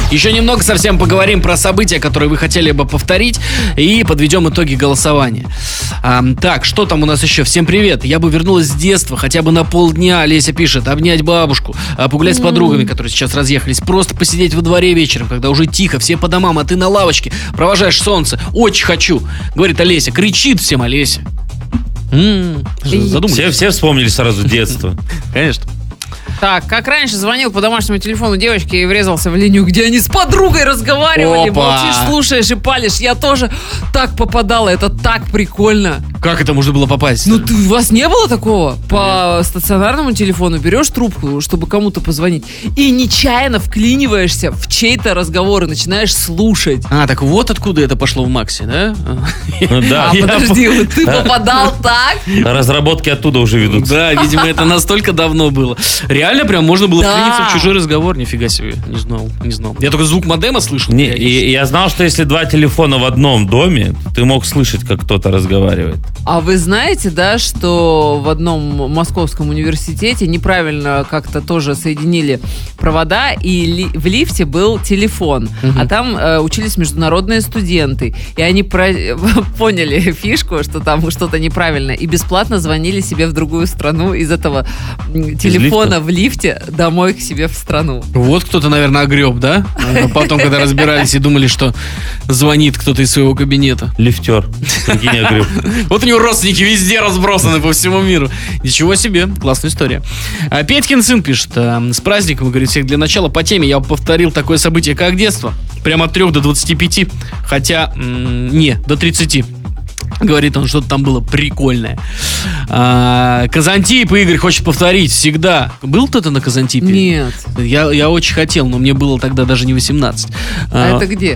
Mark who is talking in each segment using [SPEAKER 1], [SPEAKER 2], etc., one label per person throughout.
[SPEAKER 1] Еще немного совсем поговорим про события, которые вы хотели бы повторить, и подведем итоги голосования. Так, что там у нас еще? Всем привет. Я бы вернулась с детства, хотя бы на полдня, Леся пишет, обнять бабушку, погулять с подругами, которые сейчас разъехались, просто посидеть во дворе вечером, когда уже тихо, все по домам, а ты на лавочке, провожаешь солнце. Очень хочу, говорит Олеся. Кричит всем Олеся.
[SPEAKER 2] Задумались. Все вспомнили сразу детство.
[SPEAKER 1] Конечно.
[SPEAKER 3] Так, как раньше звонил по домашнему телефону девочке и врезался в линию, где они с подругой разговаривали.
[SPEAKER 1] Опа!
[SPEAKER 3] Молчишь, слушаешь и палишь. Я тоже так попадала, это так прикольно.
[SPEAKER 1] Как это можно было попасть?
[SPEAKER 3] Ну, у вас не было такого? По стационарному телефону берешь трубку, чтобы кому-то позвонить, и нечаянно вклиниваешься в чей-то разговор и начинаешь слушать.
[SPEAKER 1] Так вот откуда это пошло в Максе, да?
[SPEAKER 2] Да.
[SPEAKER 3] Подожди, ты попадал так?
[SPEAKER 2] Разработки оттуда уже ведутся.
[SPEAKER 1] Да, видимо, это настолько давно было. Реально прям можно было вклиниться в чужой разговор? Нифига себе, не знал. Я только звук модема слышал.
[SPEAKER 2] Я знал, что если два телефона в одном доме, ты мог слышать, как кто-то разговаривает.
[SPEAKER 3] А вы знаете, да, что в одном московском университете неправильно как-то тоже соединили провода, и в лифте был телефон, а там учились международные студенты, и они поняли фишку, что там что-то неправильно, и бесплатно звонили себе в другую страну из этого телефона в лифте домой к себе в страну.
[SPEAKER 1] Вот кто-то, наверное, огреб, да? Потом, когда разбирались и думали, что звонит кто-то из своего кабинета.
[SPEAKER 2] Лифтер. Прикинь, огреб.
[SPEAKER 1] Вот у него родственники везде разбросаны по всему миру. Ничего себе, классная история. Петькин сын пишет: с праздником, говорит, всех. Для начала по теме я повторил такое событие, как детство. Прямо от 3 до 25. Хотя, до 30. Говорит он, что-то там было прикольное. Казантип Игорь хочет повторить всегда. Был кто-то на Казантипе?
[SPEAKER 3] Нет.
[SPEAKER 1] Я очень хотел, но мне было тогда даже не 18.
[SPEAKER 3] А это где?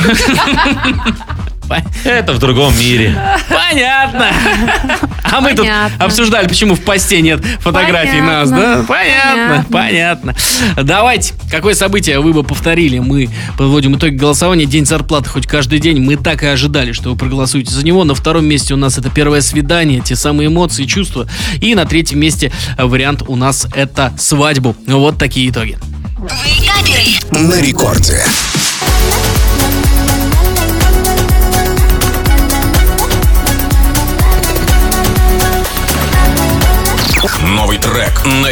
[SPEAKER 2] Это в другом мире.
[SPEAKER 1] Понятно. А мы тут обсуждали, почему в посте нет фотографий нас, да? Понятно. Давайте, какое событие вы бы повторили? Мы подводим итоги голосования. День зарплаты хоть каждый день. Мы так и ожидали, что вы проголосуете за него. На втором месте у нас это первое свидание, те самые эмоции, чувства. И на третьем месте вариант у нас это свадьбу. Вот такие итоги.
[SPEAKER 4] На рекорде. Новый трек на